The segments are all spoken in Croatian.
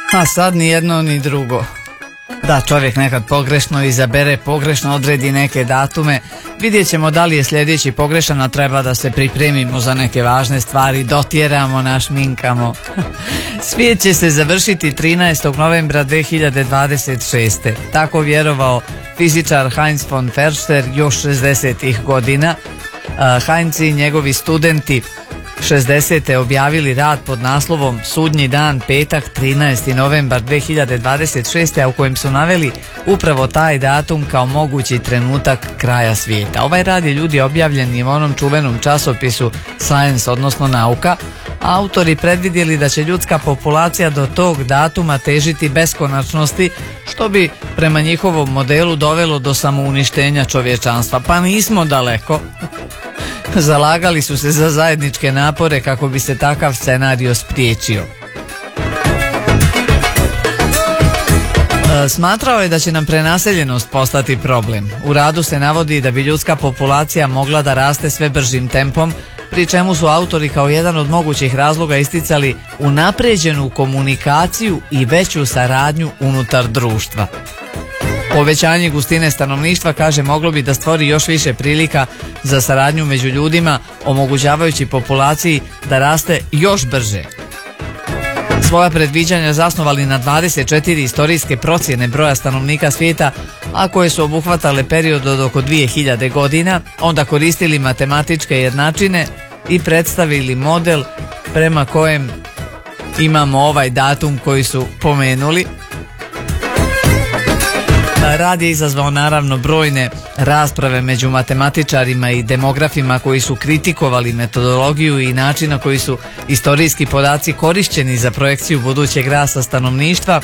A sad ni jedno ni drugo. Da, čovjek nekad pogrešno izabere, pogrešno odredi neke datume. Vidjet ćemo da li je sljedeći pogrešan, a treba da se pripremimo za neke važne stvari, dotjeramo, našminkamo. Svijet će se završiti 13. novembra 2026. Tako vjerovao fizičar Heinz von Förster još 60. godina. Heinz i njegovi studenti 60. objavili rad pod naslovom Sudnji dan, petak, 13. novembar 2026. a u kojem su naveli upravo taj datum kao mogući trenutak kraja svijeta. Ovaj rad je ljudi objavljen i u onom čuvenom časopisu Science, odnosno Nauka. Autori predvidjeli da će ljudska populacija do tog datuma težiti beskonačnosti, što bi prema njihovom modelu dovelo do samouništenja čovječanstva. Pa nismo daleko. Zalagali su se za zajedničke napore kako bi se takav scenario spriječio. Smatrao je da će nam prenaseljenost postati problem. U radu se navodi da bi ljudska populacija mogla da raste sve bržim tempom, pri čemu su autori kao jedan od mogućih razloga isticali unapređenu komunikaciju i veću saradnju unutar društva. Povećanje gustine stanovništva, kaže, moglo bi da stvori još više prilika za saradnju među ljudima, omogućavajući populaciji da raste još brže. Svoja predviđanja zasnovali na 24 istorijske procjene broja stanovnika svijeta, a koje su obuhvatale period od oko 2000 godina, onda koristili matematičke jednačine i predstavili model prema kojem imamo ovaj datum koji su pomenuli. Rad je izazvao naravno brojne rasprave među matematičarima i demografima koji su kritikovali metodologiju i način na koji su istorijski podaci korišćeni za projekciju budućeg rasta stanovništva.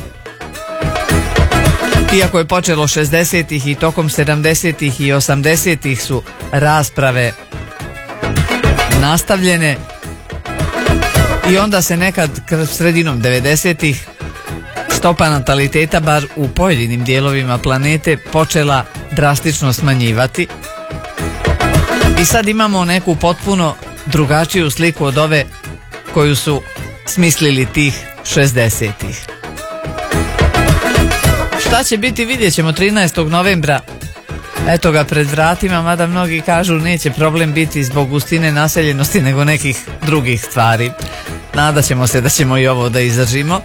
Iako je počelo 60-ih i tokom 70-ih i 80-ih su rasprave nastavljene i onda se nekad sredinom 90-ih stopa nataliteta, bar u pojedinim dijelovima planete, počela drastično smanjivati. I sad imamo neku potpuno drugačiju sliku od ove koju su smislili tih 60-ih. Šta će biti, vidjet ćemo 13. novembra. Eto ga pred vratima, mada mnogi kažu neće problem biti zbog gustine naseljenosti nego nekih drugih stvari. Nadat ćemo se da ćemo i ovo da izdržimo.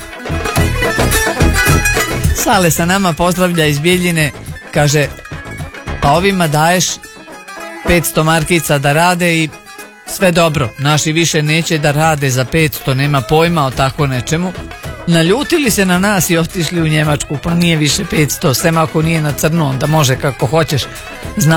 Sale sa nama pozdravlja iz Bijeljine, kaže, a ovima daješ 500 markica da rade i sve dobro, naši više neće da rade za 500, nema pojma o tako nečemu. Naljutili se na nas i otišli u Njemačku, pa nije više 500, sem ako nije na crno, onda može kako hoćeš.